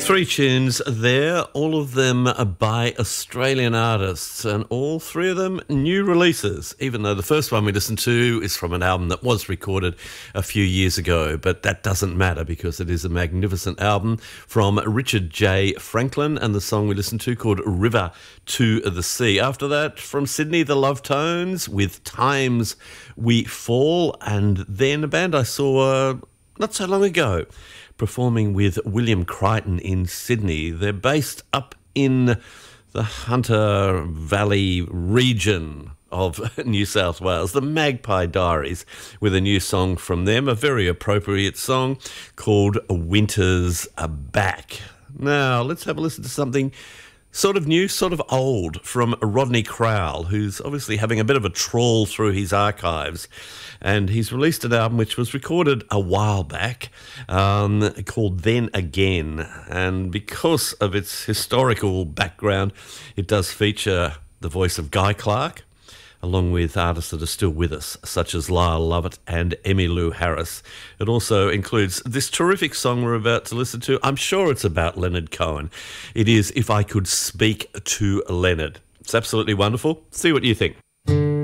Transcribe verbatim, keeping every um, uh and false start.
Three tunes there, all of them by Australian artists, and all three of them new releases, even though the first one we listened to is from an album that was recorded a few years ago. But that doesn't matter because it is a magnificent album from Richard J. Franklin, and the song we listened to called River to the Sea. After that, from Sydney, the Love Tones with Times We Fall, and then a band I saw uh, not so long ago, performing with William Crichton in Sydney. They're based up in the Hunter Valley region of New South Wales, the Magpie Diaries, with a new song from them, a very appropriate song called Winter's Back. Now, let's have a listen to something sort of new, sort of old, from Rodney Crowell, who's obviously having a bit of a trawl through his archives. And he's released an album which was recorded a while back um, called Then Again. And because of its historical background, it does feature the voice of Guy Clark, along with artists that are still with us, such as Lyle Lovett and Emmylou Harris. It also includes this terrific song we're about to listen to. I'm sure it's about Leonard Cohen. It is If I Could Speak to Leonard. It's absolutely wonderful. See what you think.